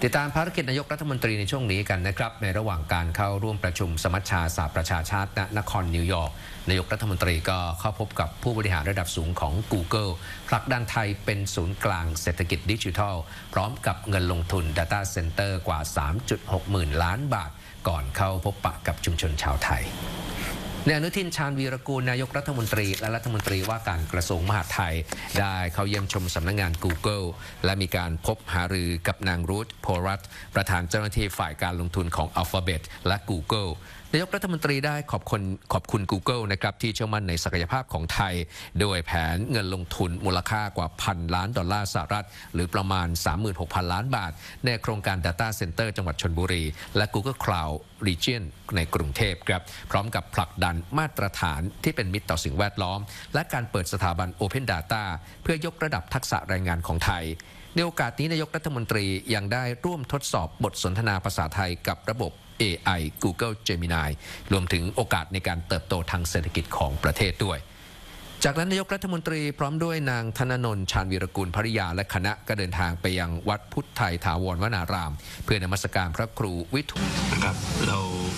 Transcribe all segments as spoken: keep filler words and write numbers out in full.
ติดตามภารกิจนายกรัฐมนตรีในช่วงนี้กันนะครับในระหว่างการเข้าร่วมประชุมสมัชชาสหประชาชาติณนครนิวยอร์กนายกรัฐมนตรีก็เข้าพบกับผู้บริหารระดับสูงของ Google ผลักดันไทยเป็นศูนย์กลางเศรษฐกิจดิจิทัลพร้อมกับเงินลงทุน Data Center กว่า สามจุดหก หมื่นล้านบาทก่อนเข้าพบปะกับชุมชนชาวไทยนายอนุทินชาญวีรกูลนายกรัฐมนตรีและรัฐมนตรีว่าการกระทรวงมหาดไทยได้เข้าเยี่ยมชมสำนักงาน Google และมีการพบหารือกับนางรูธ โพรัตน์ประธานเจ้าหน้าที่ฝ่ายการลงทุนของ Alphabet และ Google นายกรัฐมนตรีได้ขอบคุณขอบคุณ Google นะครับที่เชื่อมั่นในศักยภาพของไทยโดยแผนเงินลงทุนมูลค่ากว่าพันล้านดอลลาร์สหรัฐหรือประมาณ สามหมื่นหกพัน ล้านบาทในโครงการ Data Center จังหวัดชลบุรีและ Google Cloud Region ในกรุงเทพครับพร้อมกับผลักดันมาตรฐานที่เป็นมิตรต่อสิ่งแวดล้อมและการเปิดสถาบัน Open Data เพื่อยกระดับทักษะแรงงานของไทยในโอกาสนี้นายกรัฐมนตรียังได้ร่วมทดสอบบทสนทนาภาษาไทยกับระบบ เอ ไอ Google Gemini รวมถึงโอกาสในการเติบโตทางเศรษฐกิจของประเทศด้วยจากนั้นนายกรัฐมนตรีพร้อมด้วยนางธนนนท์ชาญวีรกูลภริยาและคณะก็เดินทางไปยังวัดพุทธไทยถาวรวนารามเพื่อนมัสการพระครูวิทูลนะครับเรา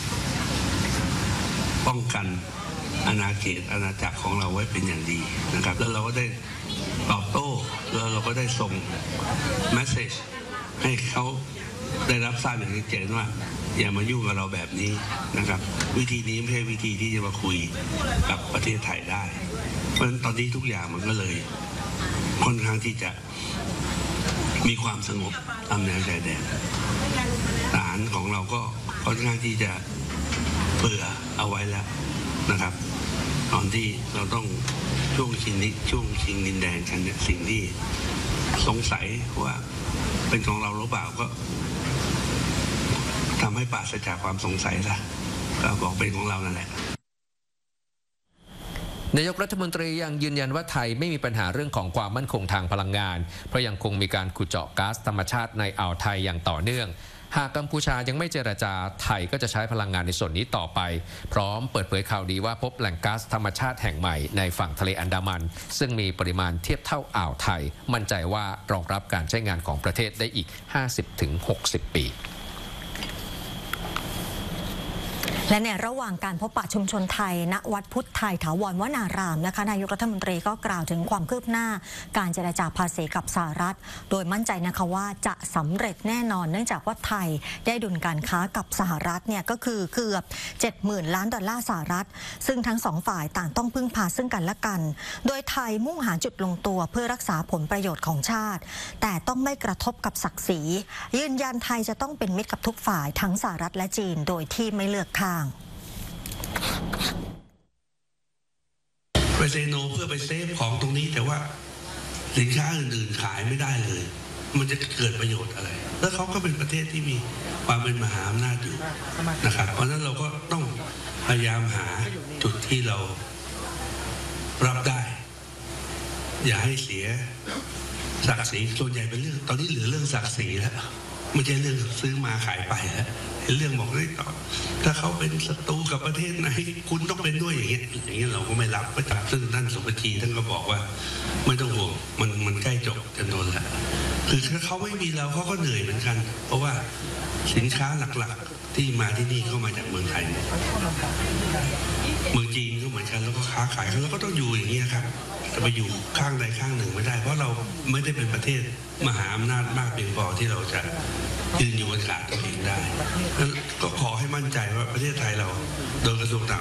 ป้องกันอาณาเขตอาณาจักรของเราไว้เป็นอย่างดีนะครับแล้วเราก็ได้ตอบโต้แล้วเราก็ได้ส่งเมสเซจให้เขาได้รับทราบอย่างชัดเจนว่าอย่ามายุ่งกับเราแบบนี้นะครับวิธีนี้ไม่ใช่วิธีที่จะมาคุยกับประเทศไทยได้เพราะฉะนั้นตอนนี้ทุกอย่างมันก็เลยค่อนข้างที่จะมีความสงบตามแนวชายแดนทหารของเราก็ค่อนข้างที่จะเบื่อเอาไว้แล้วนะครับตอนที่เราต้องช่วงชิงนี้ช่วงชิงดินแดนกันเนี่ยสิ่งที่สงสัยว่าเป็นของเราหรือเปล่าก็ทำให้ปราศจากความสงสัยละก็บอกเป็นของเรานั่นแหละนายกรัฐมนตรียังยืนยันว่าไทยไม่มีปัญหาเรื่องของความมั่นคงทางพลังงานเพราะยังคงมีการขุดเจาะก๊าซธรรมชาติในอ่าวไทยอย่างต่อเนื่องหากกัมพูชายังไม่เจรจาไทยก็จะใช้พลังงานในส่วนนี้ต่อไปพร้อมเปิดเผยข่าวดีว่าพบแหล่งก๊าซธรรมชาติแห่งใหม่ในฝั่งทะเลอันดามันซึ่งมีปริมาณเทียบเท่าอ่าวไทยมั่นใจว่ารองรับการใช้งานของประเทศได้อีก ห้าสิบถึงหกสิบ ปีและในระหว่างการพบปะชุมชนไทยณวัดพุทธไทยถาวรวนารามนะคะนายกรัฐมนตรีก็กล่าวถึงความคืบหน้าการเจรจาภาษีกับสหรัฐโดยมั่นใจนะคะว่าจะสำเร็จแน่นอนเนื่องจากว่าไทยได้ดุลการค้ากับสหรัฐเนี่ยก็คือเกือบ เจ็ดหมื่น ล้านดอลลาร์สหรัฐซึ่งทั้งสองฝ่ายต่างต้องพึ่งพาซึ่งกันและกันโดยไทยมุ่งหาจุดลงตัวเพื่อรักษาผลประโยชน์ของชาติแต่ต้องไม่กระทบกับศักดิ์ศรียืนยันไทยจะต้องเป็นมิตรกับทุกฝ่ายทั้งสหรัฐและจีนโดยที่ไม่เลือกข้างไปเซโนเพื่อไปเซฟของตรงนี้แต่ว่าสินค้าอื่นๆขายไม่ได้เลยมันจะเกิดประโยชน์อะไรแล้วเขาก็เป็นประเทศที่มีความเป็นมหาอำนาจอยู่นะครับเพราะฉะนั้นเราก็ต้องพยายามหาจุดที่เรารับได้อย่าให้เสียศักดิ์ศรีส่วนใหญ่เป็นเรื่องตอนนี้เหลือเรื่องศักดิ์ศรีแล้วไม่ใช่เรื่องซื้อมาขายไปแล้วเรื่องบอกได้ต่อถ้าเขาเป็นศัตรูกับประเทศไหนคุณต้องเป็นด้วยอย่างเงี้ยอย่างเงี้ยเราก็ไม่รับประจับซึ่งท่านสุภชีท่านก็บอกว่าไม่ต้องห่วงมันมันใกล้จบกันโดนแล้วคือถ้าเขาไม่มีเราเขาก็เหนื่อยเหมือนกันเพราะว่าสินค้าหลักๆที่มาที่นี่เข้ามาจากเมืองไทยเมืองจีนก็เหมือนกันแล้วก็ค้าขายแล้วก็ต้องอยู่อย่างเงี้ยครับจะไปอยู่ข้างใดข้างหนึ่งไม่ได้เพราะเราไม่ได้เป็นประเทศมหาอำนาจมากเพียงพอที่เราจะยืนอยู่บนขาตัวเองได้ก็ขอให้มั่นใจว่าประเทศไทยเราโดยกระทรวงต่าง